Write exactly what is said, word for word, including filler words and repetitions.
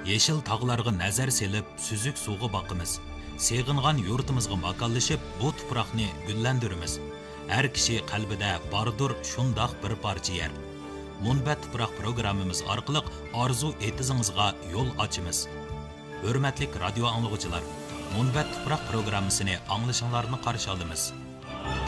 Yeşil tağlarga nazar selip, süzük suğu bakımız. Seğingan yurtimizga makallaşıp, bu tuproqni güllendirimiz. Her kişi qalbida bardur şundaq bir parça yer. Munbat tuproq programmamiz orqali arzu etizingizga yo'l ochimiz. Hurmatli radio anglovchilar, Munbat tuproq programmasini anglashinglarni qarshi olamiz.